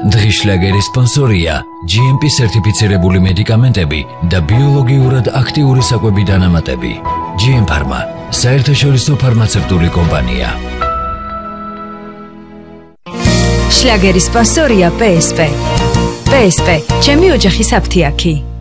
დღის შლაგერის სპონსორია GMP სერტიფიცირებული მედიკამენტები და ბიოლოგიურად აქტიური საკვები დანამატები. GM Pharma, საერთაშორისო ფარმაცევტული კომპანია. შლაგერის სპონსორია PSP. PSP, ჩემი ოჯახის აფთიაქი.